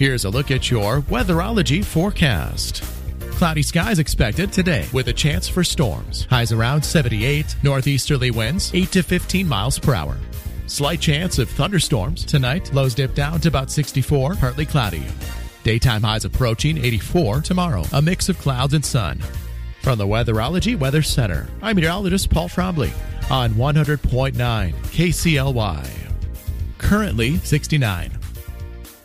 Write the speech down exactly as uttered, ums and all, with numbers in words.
Here's a look at your Weatherology forecast. Cloudy skies expected today with a chance for storms. Highs around seventy-eight, northeasterly winds eight to fifteen miles per hour. Slight chance of thunderstorms tonight. Lows dip down to about sixty-four, partly cloudy. Daytime highs approaching eighty-four tomorrow. A mix of clouds and sun. From the Weatherology Weather Center, I'm meteorologist Paul Trombley on one hundred point nine K C L Y. Currently sixty-nine.